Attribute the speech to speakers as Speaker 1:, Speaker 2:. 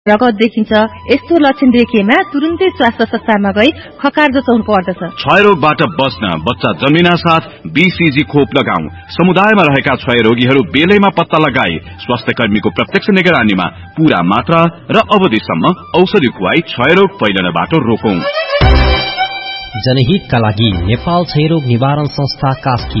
Speaker 1: रगत देखिन्छ। यस्तो लक्षण देखिएमा तुरुन्तै स्वास्थ्य संस्थानमा गई खकार जचाउनु पर्दछ।
Speaker 2: क्षयरोगबाट बच्न बच्चा जन्मिना साथ बीसीजी खोप लगाऊ। समुदायमा रहेका क्षयरोगीहरू बेलैमा पत्ता लगाई स्वास्थ्य कर्मीको प्रत्यक्ष निगरानीमा पूरा मात्रा र अवधिसम्म औषधि खुवाई क्षयरोग फैलनबाट रोकौं।
Speaker 3: जनहितका लागि नेपाल क्षयरोग निवारण संस्था कास्की